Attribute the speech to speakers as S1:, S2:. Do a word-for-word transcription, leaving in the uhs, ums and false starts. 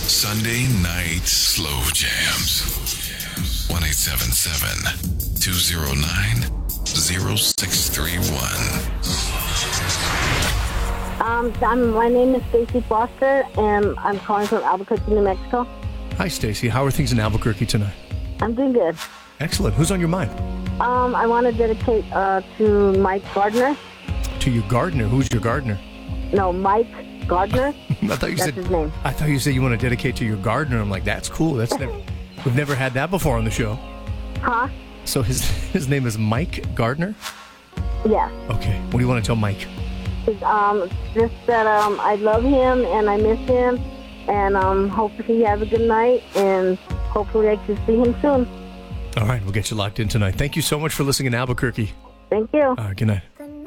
S1: Sunday night slow jams. one eight seven seven, two oh nine, oh six three one.
S2: Um, I'm, my name is Stacy Foster, and I'm calling from Albuquerque, New Mexico.
S3: Hi, Stacy. How are things in Albuquerque tonight?
S2: I'm doing good.
S3: Excellent. Who's on your mind?
S2: Um, I want to dedicate uh, to Mike Gardner.
S3: To your gardener. Who's your gardener?
S2: No, Mike Gardner.
S3: I thought you
S2: That's
S3: said.
S2: his name.
S3: I thought you said you want to dedicate to your gardener. I'm like, that's cool. That's never. We've never had that before on the show.
S2: Huh?
S3: So his his name is Mike Gardner.
S2: Yeah.
S3: Okay. What do you want to tell Mike?
S2: It's, um, just that um, I love him and I miss him, and um, hopefully he has a good night, and hopefully I can see him soon.
S3: All right, we'll get you locked in tonight. Thank you so much for listening in Albuquerque.
S2: Thank you.
S3: All right, good night.